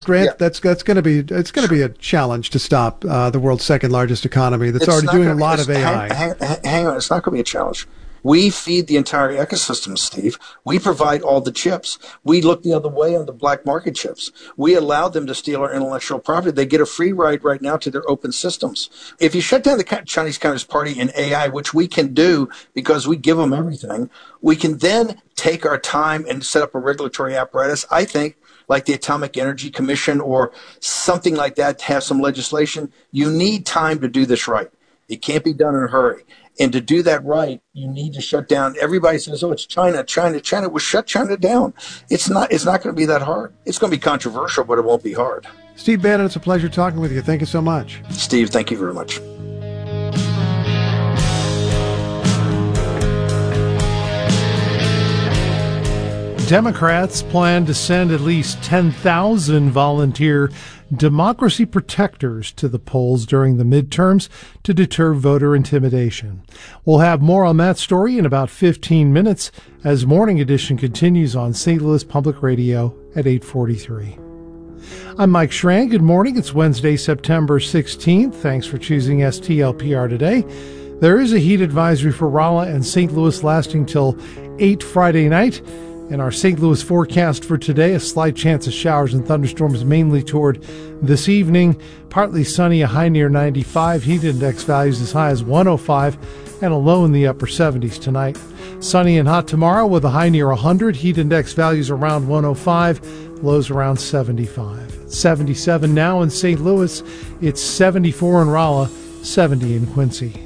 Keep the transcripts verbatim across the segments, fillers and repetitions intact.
Grant, Yeah. that's that's going to be it's going to be a challenge to stop uh, the world's second largest economy that's It's already not doing a gonna be- lot it's- of A I. Hang, hang, hang on, it's not going to be a challenge. We feed the entire ecosystem, Steve. We provide all the chips. We look the other way on the black market chips. We allow them to steal our intellectual property. They get a free ride right now to their open systems. If you shut down the Chinese Communist Party in A I, which we can do because we give them everything, we can then take our time and set up a regulatory apparatus, I think, like the Atomic Energy Commission or something like that, to have some legislation. You need time to do this right. It can't be done in a hurry. And to do that right, you need to shut down. Everybody says, oh, it's China, China, China. Well, shut China down. It's not, it's not going to be that hard. It's going to be controversial, but it won't be hard. Steve Bannon, it's a pleasure talking with you. Thank you so much. Steve, thank you very much. Democrats plan to send at least ten thousand volunteer democracy protectors to the polls during the midterms to deter voter intimidation. We'll have more on that story in about fifteen minutes as Morning Edition continues on Saint Louis Public Radio at eight forty-three. I'm Mike Schran. Good morning. It's Wednesday, September sixteenth. Thanks for choosing S T L P R today. There is a heat advisory for Rolla and Saint Louis lasting till eight Friday night. In our Saint Louis forecast for today, a slight chance of showers and thunderstorms mainly toward this evening. Partly sunny, a high near ninety-five. Heat index values as high as one oh five and a low in the upper seventies tonight. Sunny and hot tomorrow with a high near one hundred. Heat index values around one oh five, lows around seventy-five. seventy-seven now in Saint Louis. It's seventy-four in Rolla, seventy in Quincy.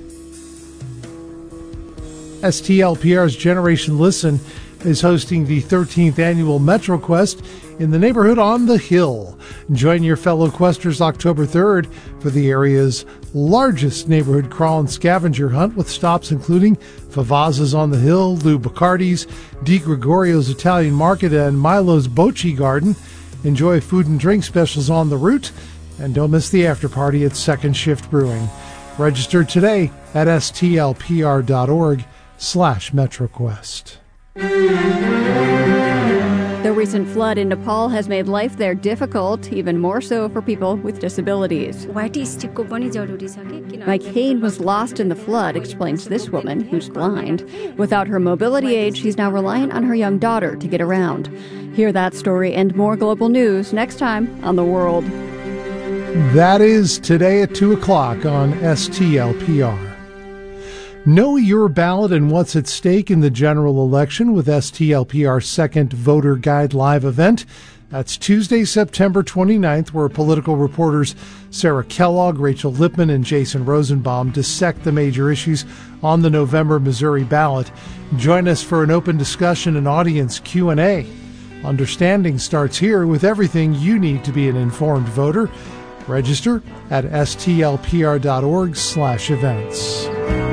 S T L P R's Generation Listen is hosting the thirteenth annual MetroQuest in the neighborhood on the Hill. Join your fellow Questers October third for the area's largest neighborhood crawl and scavenger hunt with stops including Favazza's on the Hill, Lou Bacardi's, Di Gregorio's Italian Market, and Milo's Bocce Garden. Enjoy food and drink specials on the route, and don't miss the after party at Second Shift Brewing. Register today at stlpr.org slash MetroQuest. The recent flood in Nepal has made life there difficult, even more so for people with disabilities. Mike Hain was lost in the flood, explains this woman, who's blind. Without her mobility aid, she's now reliant on her young daughter to get around. Hear that story and more global news next time on The World. That is today at two o'clock on S T L P R. Know your ballot and what's at stake in the general election with S T L P R's second Voter Guide Live event. That's Tuesday, September twenty-ninth, where political reporters Sarah Kellogg, Rachel Lippman, and Jason Rosenbaum dissect the major issues on the November Missouri ballot. Join us for an open discussion and audience Q and A. Understanding starts here with everything you need to be an informed voter. Register at stlpr.org slash events.